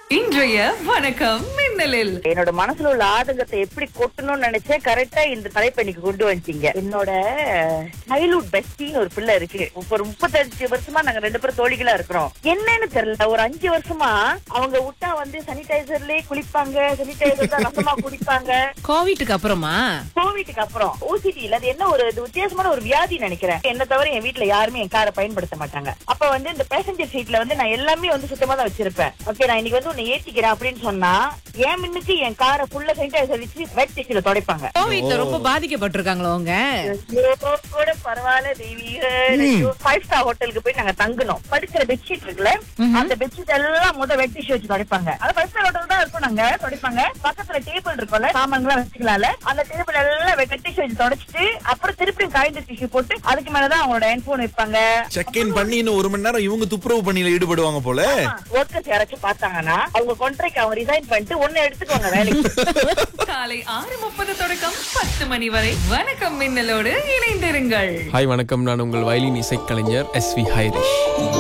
இன்றைய வணக்கம் மின்னலில் என்னோட மனசுல உள்ள ஆதங்கத்தை எப்படி கொட்டணும்னு நினைச்சேன். கரெக்டா இந்த தலைப்பை இன்னைக்கு கொண்டு வந்துட்டீங்க. என்னோட சைல்ட்ஹுட் பெஸ்டின்னு ஒரு பிள்ளை இருக்கு. ஒரு 35 வருஷமா நாங்க 2 பேரும் தோழிகளா இருக்கிறோம். என்னன்னு தெரியல, ஒரு 5 வருஷமா அவங்க விட்டா சானிடைசர்லயே குளிப்பாங்க, சானிடைசர் தான் ரசமா குடிப்பாங்க. கோவிட்டுக்கு அப்புறமா கோவிட்டுக்கு அப்புறம் ஓசிடி இல்ல, அது என்ன ஒரு வித்தியாசமான ஒரு வியாதி நினைக்கிறேன். என்ன தவிர என் வீட்டுல யாருமே என் காரை பயன்படுத்த மாட்டாங்க. அப்ப இந்த பேசஞ்சர் சீட்ல நான் எல்லாமே சுத்தமா தான் வச்சிருப்பேன். ஓகே, நான் இன்னைக்கு உன்னை ஏத்திக்கிறேன் அப்படின்னு சொன்னா என் முன்னுக்கு என் காரை ஃபுல்லா சானிடைசர் வச்சு வெட் டிஷ்யூல துடைப்பாங்க. கோவிட்ல ரொம்ப பாதிக்கப்பட்டிருக்காங்களோ அவங்க. கூட பரவாயில்ல தெய்வீக 5 ஸ்டார் ஹோட்டலுக்கு போய் நாங்க தங்கணும். படுக்கிற பெட்ஷீட் இருக்குல்ல, அந்த பெட்ஷீட் எல்லாம் வெட் டிஷ்யூ வச்சு துடைப்பாங்க. அது 5 ஸ்டார் ஹோட்டல் தான் இருக்கும். நாங்க துடைப்பாங்க. பக்கத்துல டேபிள் இருக்கும்ல, சாமான்லாம் வச்சுக்கலாம்ல, அந்த டேபிள் எல்லாம் வெட் டிஷ்யூ வச்சு துடைச்சிட்டு அப்புறம் திருப்பி காய்ந்த டிஷ்யூ போட்டு அதுக்கு மேலதான் அவங்களோட ஹெட்போன் வைப்பாங்க. செக் இன் பண்ணி இன்னும் 1 மணி நேரம் இவங்க துப்புரவு பணியில ஈடுபடுவாங்க போல. ஒர்க்கர்ஸ் யாராச்சும் பார்த்தாங்கன்னா அவங்க கான்ட்ராக்ட் அவங்க ரிசைன் பண்ணிட்டு ஒன்னு எடுத்துக்கோங்க வேலைக்கு. காலை 6:30 தொடக்கம் 10 மணி வரை வணக்கம் மின்னலோடு இணைந்திருங்கள். ஹாய் வணக்கம், நான் உங்கள் வயலின் இசைக்கலைஞர் SV ஹைரிஷ்.